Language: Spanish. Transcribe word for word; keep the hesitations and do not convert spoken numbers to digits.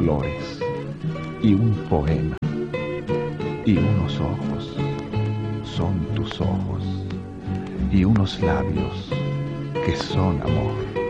flores y un poema y unos ojos, son tus ojos, y unos labios que son amor.